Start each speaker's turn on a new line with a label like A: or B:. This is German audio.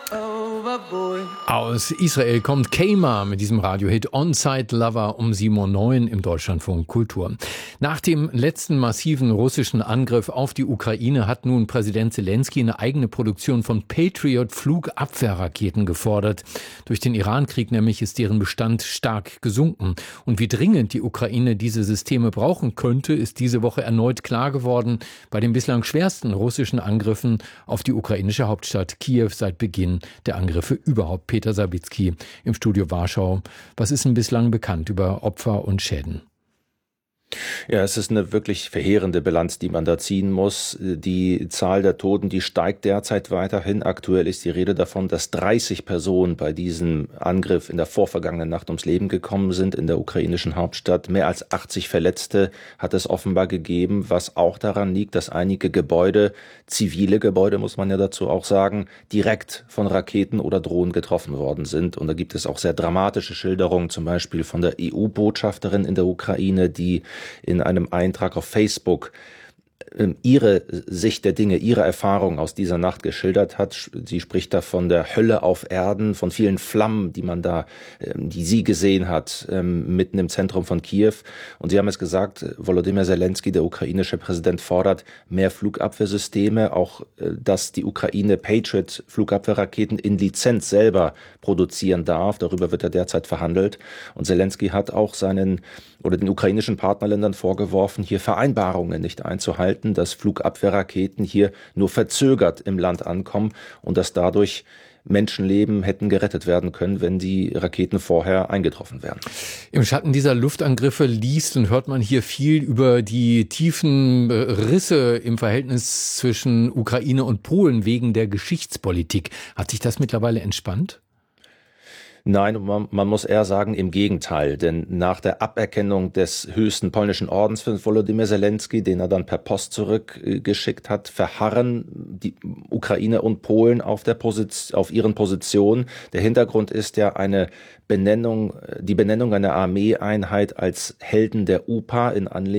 A: Aus Israel kommt Kema mit diesem Radiohit On-Site Lover um 7:09 Uhr im Deutschlandfunk Kultur. Nach dem letzten massiven russischen Angriff auf die Ukraine hat nun Präsident Zelensky eine eigene Produktion von Patriot-Flugabwehrraketen gefordert. Durch den Iran-Krieg nämlich ist deren Bestand stark gesunken. Und wie dringend die Ukraine diese Systeme brauchen könnte, ist diese Woche erneut klar geworden bei den bislang schwersten russischen Angriffen auf die ukrainische Hauptstadt Kiew seit Beginn der Angriffe überhaupt. Peter Sawicki im Studio Warschau. Was ist denn bislang bekannt über Opfer und Schäden?
B: Ja, es ist eine wirklich verheerende Bilanz, die man da ziehen muss. Die Zahl der Toten, die steigt derzeit weiterhin. Aktuell ist die Rede davon, dass 30 Personen bei diesem Angriff in der vorvergangenen Nacht ums Leben gekommen sind in der ukrainischen Hauptstadt. Mehr als 80 Verletzte hat es offenbar gegeben, was auch daran liegt, dass einige Gebäude, zivile Gebäude muss man ja dazu auch sagen, direkt von Raketen oder Drohnen getroffen worden sind. Und da gibt es auch sehr dramatische Schilderungen, zum Beispiel von der EU-Botschafterin in der Ukraine, die in einem Eintrag auf Facebook ihre Sicht der Dinge, ihre Erfahrung aus dieser Nacht geschildert hat. Sie spricht da von der Hölle auf Erden, von vielen Flammen, die sie gesehen hat, mitten im Zentrum von Kiew. Und sie haben es gesagt, Volodymyr Zelensky, der ukrainische Präsident, fordert mehr Flugabwehrsysteme, auch dass die Ukraine Patriot-Flugabwehrraketen in Lizenz selber produzieren darf. Darüber wird derzeit verhandelt. Und Zelensky hat auch den ukrainischen Partnerländern vorgeworfen, hier Vereinbarungen nicht einzuhalten, dass Flugabwehrraketen hier nur verzögert im Land ankommen und dass dadurch Menschenleben hätten gerettet werden können, wenn die Raketen vorher eingetroffen wären.
A: Im Schatten dieser Luftangriffe liest und hört man hier viel über die tiefen Risse im Verhältnis zwischen Ukraine und Polen wegen der Geschichtspolitik. Hat sich das mittlerweile entspannt?
B: Nein, man muss eher sagen, im Gegenteil. Denn nach der Aberkennung des höchsten polnischen Ordens für Volodymyr Zelensky, den er dann per Post zurückgeschickt hat, verharren die Ukraine und Polen auf ihren Positionen. Der Hintergrund ist ja die Benennung einer Armeeeinheit als Helden der UPA in Anlehnung